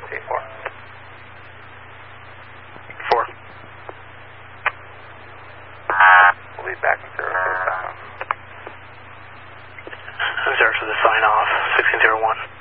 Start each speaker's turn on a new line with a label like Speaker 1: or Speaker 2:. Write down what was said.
Speaker 1: 4. 4. We'll be back in 0 for the sign off.
Speaker 2: 0 for the sign off, 1601.